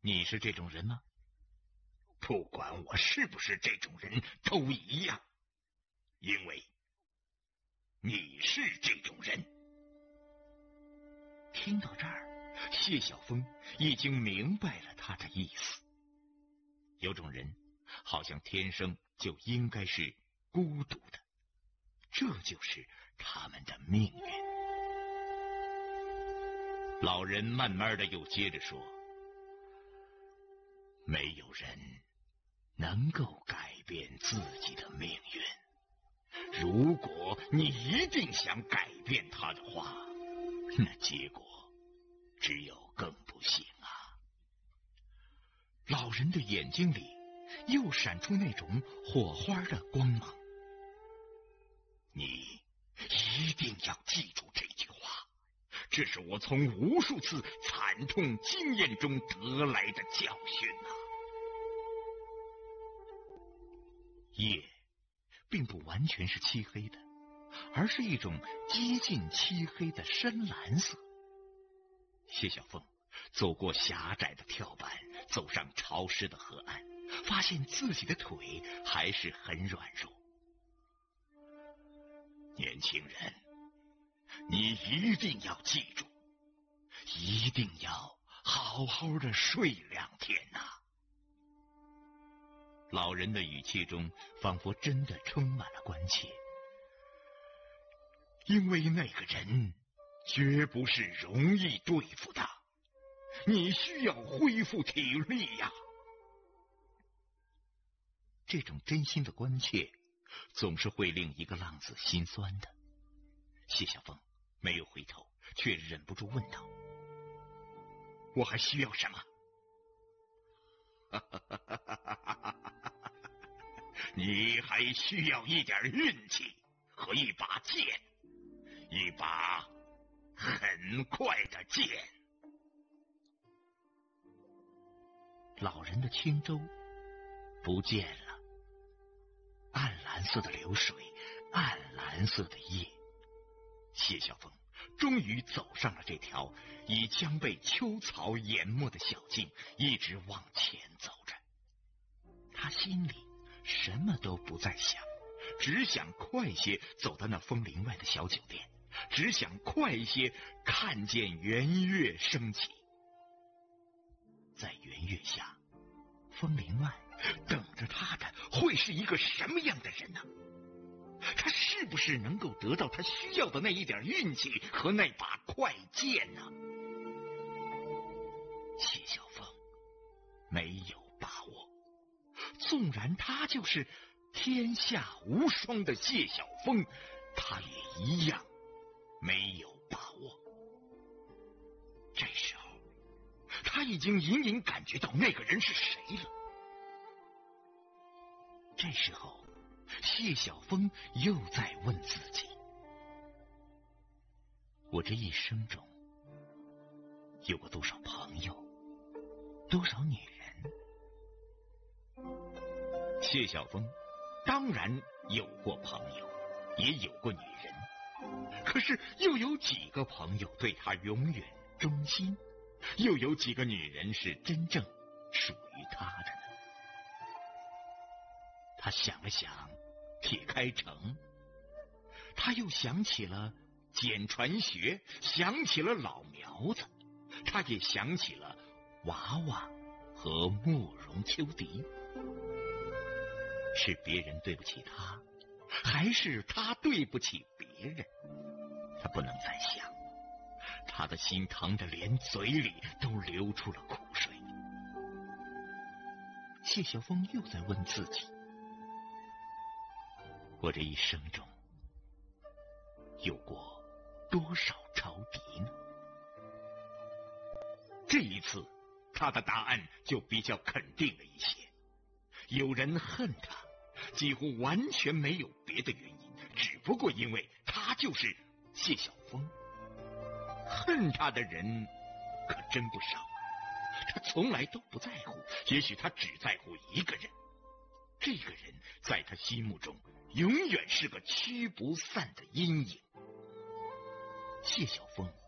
你是这种人吗？ 不管我是不是这种人都一样，因为你是这种人。 听到这儿，谢晓峰已经明白了他的意思。有种人好像天生就应该是孤独的，这就是他们的命运。老人慢慢的又接着说，没有人能够改变自己的命运，如果你一定想改变它的话，那结果只有更不幸啊。老人的眼睛里又闪出那种火花的光芒。你一定要记住这句话，这是我从无数次惨痛经验中得来的教训啊。夜并不完全是漆黑的，而是一种接近漆黑的深蓝色。谢晓峰走过狭窄的跳板，走上潮湿的河岸，发现自己的腿还是很软弱。年轻人，你一定要记住，一定要好好的睡2天啊。老人的语气中仿佛真的充满了关切，因为那个人绝不是容易对付的，你需要恢复体力呀。这种真心的关切总是会令一个浪子心酸的。谢晓峰没有回头，却忍不住问道，我还需要什么？ 你还需要一点运气和一把剑，一把很快的剑。 老人的轻舟不见了，暗蓝色的流水，暗蓝色的夜。谢晓峰终于走上了这条已将被秋草淹没的小径，一直往前走着。他心里什么都不再想，只想快些走到那枫林外的小酒店，只想快些看见圆月升起。在圆月下，枫林外等着他的会是一个什么样的人呢？他是不是能够得到他需要的那一点运气和那把快剑呢？谢晓峰没有把握，纵然他就是天下无双的谢晓峰，他也一样没有把握。这时候他已经隐隐感觉到那个人是谁了。这时候谢晓峰又在问自己，我这一生中有过多少朋友，多少女人？谢晓峰当然有过朋友，也有过女人，可是又有几个朋友对他永远忠心？又有几个女人是真正属于他的呢？他想了想铁开城，他又想起了简传学，想起了老苗子，他也想起了娃娃和慕容秋笛。是别人对不起他，还是他对不起别人？他不能再想，他的心疼得连嘴里都流出了苦水。谢晓峰又在问自己，我这一生中有过多少朝敌呢？这一次他的答案就比较肯定了一些。有人恨他，几乎完全没有别的原因，只不过因为他就是谢晓峰。恨他的人可真不少，他从来都不在乎，也许他只在乎一个人，这个人在他心目中永远是个驱不散的阴影。谢晓峰